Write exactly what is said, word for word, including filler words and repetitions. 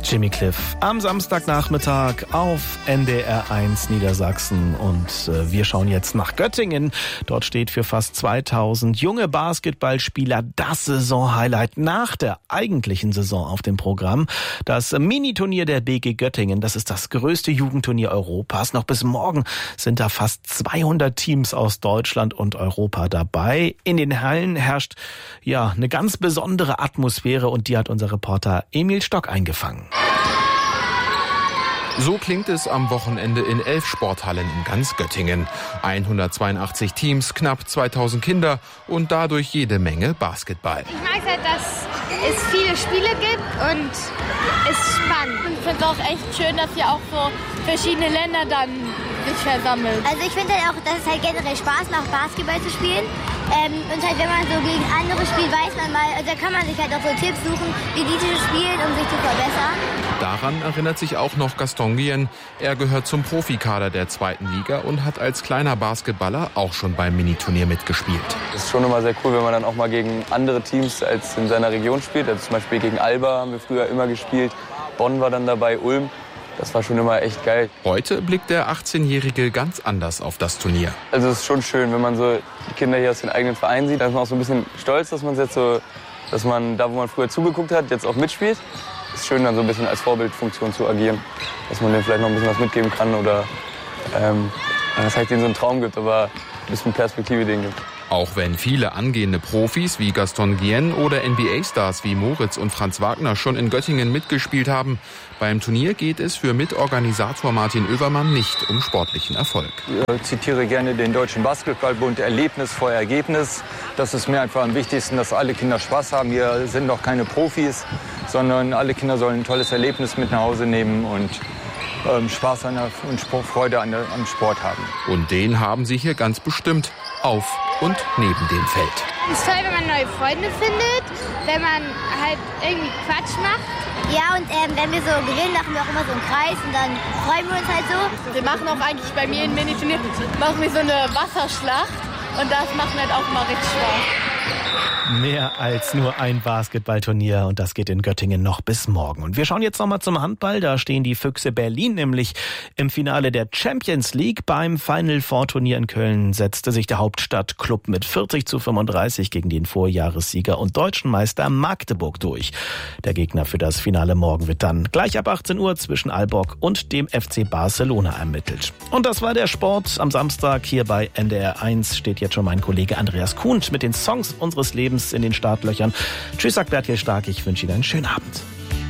Jimmy Cliff am Samstagnachmittag auf N D R eins Niedersachsen und äh, wir schauen jetzt nach Göttingen. Dort steht für fast zweitausend junge Basketballspieler das Saisonhighlight nach der eigentlichen Saison auf dem Programm. Das Miniturnier der B G Göttingen, das ist das größte Jugendturnier Europas. Noch bis morgen sind da fast zweihundert Teams aus Deutschland und Europa dabei. In den Hallen herrscht ja eine ganz besondere Atmosphäre und die hat unser Reporter Emil Stock eingefangen. So klingt es am Wochenende in elf Sporthallen in ganz Göttingen. hundertzweiundachtzig Teams, knapp zweitausend Kinder und dadurch jede Menge Basketball. Ich mag halt, dass es viele Spiele gibt und es ist spannend. Ich finde es auch echt schön, dass hier auch so verschiedene Länder dann sich versammeln. Also ich finde halt auch, dass es halt generell Spaß macht, Basketball zu spielen. Ähm, und halt, wenn man so gegen andere spielt, weiß man mal, also da kann man sich halt auch so Tipps suchen, wie die spielen, um sich zu verbessern. Daran erinnert sich auch noch Gaston Guillen. Er gehört zum Profikader der zweiten Liga und hat als kleiner Basketballer auch schon beim Miniturnier mitgespielt. Es ist schon immer sehr cool, wenn man dann auch mal gegen andere Teams als in seiner Region spielt. Also zum Beispiel gegen Alba haben wir früher immer gespielt. Bonn war dann dabei, Ulm. Das war schon immer echt geil. Heute blickt der achtzehnjährige ganz anders auf das Turnier. Also es ist schon schön, wenn man so die Kinder hier aus den eigenen Vereinen sieht. Da ist man auch so ein bisschen stolz, dass man jetzt so, dass man da, wo man früher zugeguckt hat, jetzt auch mitspielt. Es ist schön, dann so ein bisschen als Vorbildfunktion zu agieren, dass man denen vielleicht noch ein bisschen was mitgeben kann oder ähm, dass halt denen so einen Traum gibt, aber ein bisschen Perspektive denen gibt. Auch wenn viele angehende Profis wie Gaston Guillen oder N B A-Stars wie Moritz und Franz Wagner schon in Göttingen mitgespielt haben, beim Turnier geht es für Mitorganisator Martin Oevermann nicht um sportlichen Erfolg. Ich zitiere gerne den Deutschen Basketballbund, Erlebnis vor Ergebnis. Das ist mir einfach am wichtigsten, dass alle Kinder Spaß haben. Wir sind noch keine Profis, sondern alle Kinder sollen ein tolles Erlebnis mit nach Hause nehmen und ähm, Spaß an der, und Freude an der, am Sport haben. Und den haben sie hier ganz bestimmt auf und neben dem Feld. Es ist toll, wenn man neue Freunde findet, wenn man halt irgendwie Quatsch macht. Ja, und ähm, wenn wir so gewinnen, machen wir auch immer so einen Kreis und dann freuen wir uns halt so. Wir machen auch eigentlich bei mir im Miniturnier machen wir so eine Wasserschlacht und das macht mir halt auch mal richtig Spaß. Mehr als nur ein Basketballturnier und das geht in Göttingen noch bis morgen. Und wir schauen jetzt nochmal zum Handball. Da stehen die Füchse Berlin nämlich im Finale der Champions League. Beim Final Four Turnier in Köln setzte sich der Hauptstadtklub mit vierzig zu fünfunddreißig gegen den Vorjahressieger und deutschen Meister Magdeburg durch. Der Gegner für das Finale morgen wird dann gleich ab achtzehn Uhr zwischen Aalborg und dem F C Barcelona ermittelt. Und das war der Sport am Samstag. Hier bei N D R eins steht jetzt schon mein Kollege Andreas Kuhn mit den Songs unseres Lebens in den Startlöchern. Tschüss, sagt Berthild Stark. Ich wünsche Ihnen einen schönen Abend.